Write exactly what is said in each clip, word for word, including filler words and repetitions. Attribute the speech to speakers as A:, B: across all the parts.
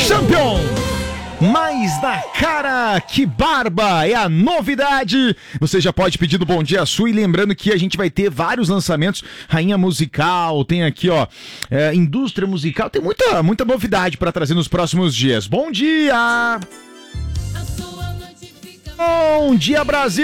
A: Champion! Mais na cara, que barba, é a novidade. Você já pode pedir do Bom Dia Sul, e lembrando que a gente vai ter vários lançamentos, Rainha Musical, tem aqui ó, é, Indústria Musical, tem muita, muita novidade para trazer nos próximos dias. Bom dia! Bom dia, Brasil!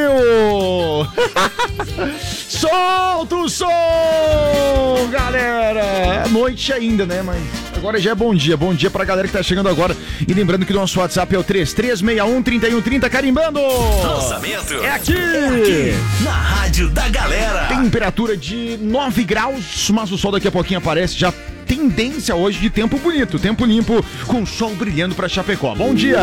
A: Solta o som, galera! É noite ainda, né? Mas agora já é bom dia. Bom dia pra galera que tá chegando agora. E lembrando que o nosso WhatsApp é o três três seis um, três um três zero, carimbando!
B: Lançamento
A: é aqui!
B: É aqui, na Rádio da Galera.
A: Temperatura de nove graus, mas o sol daqui a pouquinho aparece. Já tendência hoje de tempo bonito, tempo limpo, com sol brilhando pra Chapecó. Bom dia!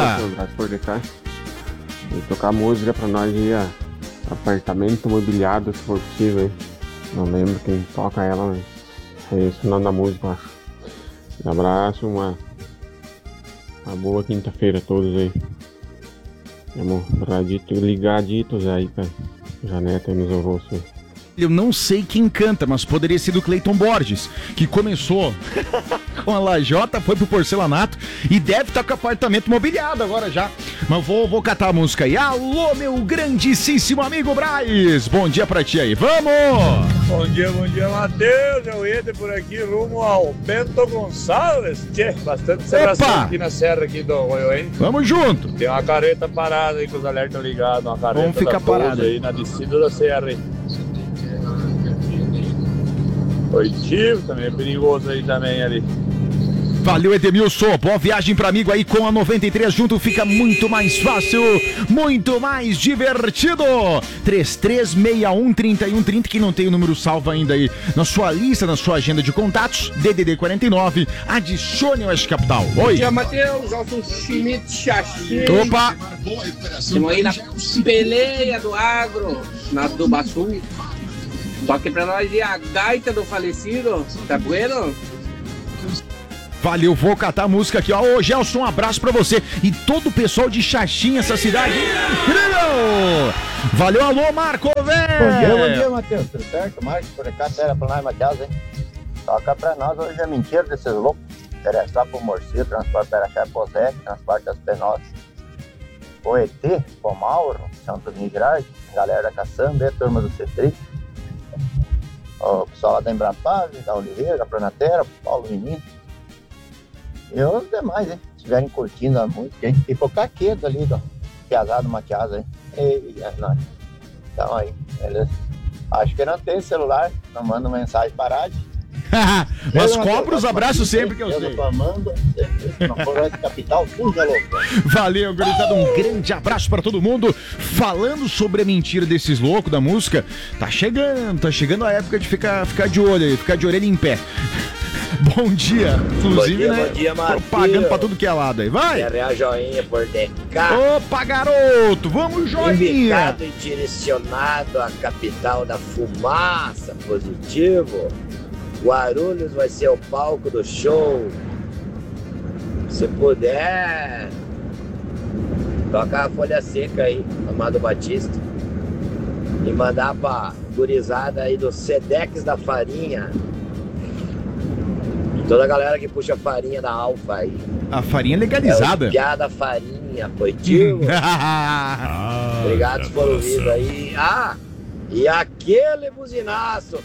C: E tocar música pra nós ir a apartamento mobiliado, se for possível, hein? Não lembro quem toca ela, mas é esse o nome da música, eu acho. Um abraço, uma, uma boa quinta-feira a todos aí. Vamos ligaditos aí pra Janeta e nos almoços.
A: Eu não sei quem canta, mas poderia ser do Cleiton Borges, que começou com a lajota, foi pro porcelanato e deve estar com o apartamento mobiliado agora já. Mas vou, vou catar a música aí. Alô, meu grandíssimo amigo Braz, bom dia pra ti aí, vamos!
D: Bom dia, bom dia, Matheus, é o Eder por aqui, rumo ao Bento Gonçalves. Tchê, bastante celebração aqui na serra aqui do Royo, hein?
A: Vamos junto!
D: Tem uma carreta parada aí com os alertas ligados, uma careta
A: Vamos ficar parada
D: aí na descida da serra aí. Positivo, também é perigoso aí também ali.
A: Valeu, Edemilson, boa viagem pra amigo aí com a noventa e três, junto fica muito mais fácil, muito mais divertido. três três seis um, três um três zero, que não tem o número salvo ainda aí na sua lista, na sua agenda de contatos, D D D quarenta e nove, adicione o Oeste Capital. Oi.
E: Bom dia, Matheus, Nelson Schmidt, Xaxim.
A: Opa.
E: Estamos aí na peleia do agro, na do Baçu. Toque pra nós e a gaita do falecido, tá bueno?
A: Valeu, vou catar a música aqui, ó. Ô, Gelson, um abraço pra você e todo o pessoal de Xaxim, essa cidade incrível! Valeu, alô, Marco, velho!
F: Bom dia, bom dia, Matheus, tudo certo? Marcos, por cá, terra pra nós, Matheus, hein? Toca pra nós, hoje é mentira desses loucos. Interessar pro Morcillo, transporte para Chapozé, transporte das Penosas. O E T, o Mauro, Santo Girardi, galera da Caçamba, a turma do C três. O pessoal lá da Embrapave, da Oliveira, da Pronatera, Paulo Menino. E os demais, hein? Se estiverem curtindo a música, hein? E o Caquedo ali, ó. Piazado Matias, hein? E é nóis. Então aí, beleza? Acho que não tem celular, não manda mensagem para a rádio.
A: Mas cobra os abraços sempre que eu sei.
F: Não for Oeste Capital, fuja louco.
A: Valeu, gurizada, um grande abraço pra todo mundo. Falando sobre a mentira desses loucos da música, tá chegando, tá chegando a época de ficar, ficar de olho aí, ficar de orelha em pé. Bom dia, inclusive,
G: bom dia,
A: né?
G: Bom dia,
A: propagando pra tudo que é lado aí, vai!
G: Quer a joinha por D K.
A: Opa, garoto, vamos joinha!
G: Indicado e direcionado à capital da fumaça, positivo. Guarulhos vai ser o palco do show. Se puder, tocar a folha seca aí, Amado Batista. E mandar pra gurizada aí do Sedex da Farinha. Toda a galera que puxa farinha da Alfa aí.
A: A farinha legalizada.
G: É piada farinha, positivo. Obrigado por ouvir aí. Ah, e aquele buzinaço.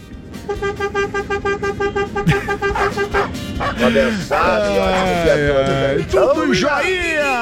G: Uma mensagem, olha,
A: tudo joinha!